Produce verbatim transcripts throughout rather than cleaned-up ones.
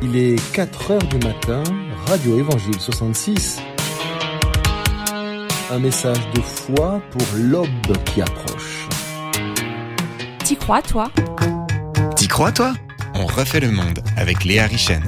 Il est quatre heures du matin, Radio Évangile soixante-six. Un message de foi pour l'aube qui approche. T'y crois, toi ? T'y crois, toi ? On refait le monde avec Léa Richen.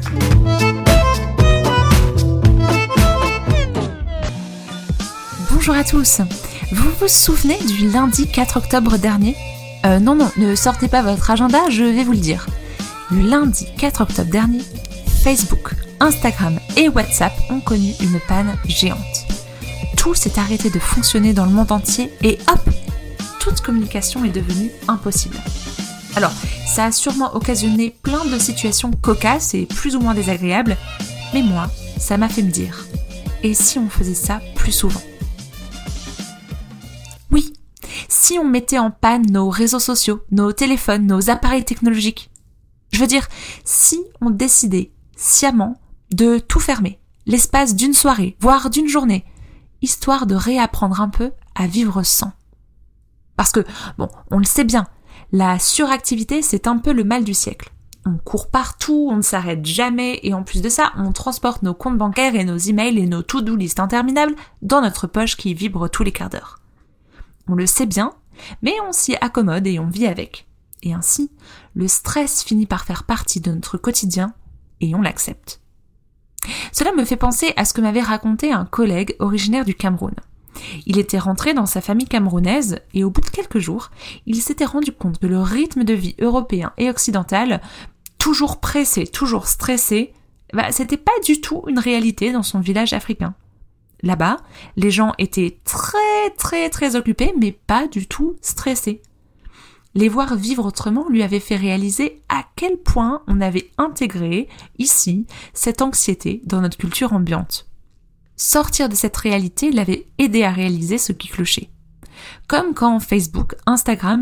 Bonjour à tous. Vous vous souvenez du lundi quatre octobre dernier ? Euh, non, non, ne sortez pas votre agenda, je vais vous le dire. Le lundi quatre octobre dernier, Facebook, Instagram et WhatsApp ont connu une panne géante. Tout s'est arrêté de fonctionner dans le monde entier et hop, toute communication est devenue impossible. Alors, ça a sûrement occasionné plein de situations cocasses et plus ou moins désagréables, mais moi, ça m'a fait me dire, et si on faisait ça plus souvent ? Oui, si on mettait en panne nos réseaux sociaux, nos téléphones, nos appareils technologiques. Je veux dire, si on décidait sciemment de tout fermer, l'espace d'une soirée, voire d'une journée, histoire de réapprendre un peu à vivre sans. Parce que, bon, on le sait bien, la suractivité, c'est un peu le mal du siècle. On court partout, on ne s'arrête jamais, et en plus de ça, on transporte nos comptes bancaires et nos emails et nos to-do list interminables dans notre poche qui vibre tous les quarts d'heure. On le sait bien, mais on s'y accommode et on vit avec. Et ainsi, le stress finit par faire partie de notre quotidien, et on l'accepte. Cela me fait penser à ce que m'avait raconté un collègue originaire du Cameroun. Il était rentré dans sa famille camerounaise et au bout de quelques jours, il s'était rendu compte que le rythme de vie européen et occidental, toujours pressé, toujours stressé, bah, c'était pas du tout une réalité dans son village africain. Là-bas, les gens étaient très très très occupés, mais pas du tout stressés. Les voir vivre autrement lui avait fait réaliser à quel point on avait intégré, ici, cette anxiété dans notre culture ambiante. Sortir de cette réalité l'avait aidé à réaliser ce qui clochait. Comme quand Facebook, Instagram